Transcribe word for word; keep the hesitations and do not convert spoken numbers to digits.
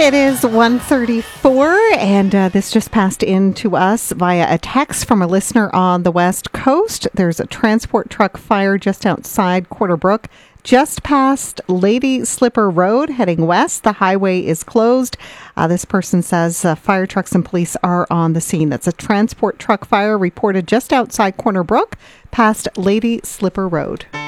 It is one thirty-four, and uh, this just passed in to us via a text from a listener on the West Coast. There's a transport truck fire just outside Corner Brook, just past Lady Slipper Road, heading west. The highway is closed. Uh, this person says uh, fire trucks and police are on the scene. That's a transport truck fire reported just outside Corner Brook, past Lady Slipper Road.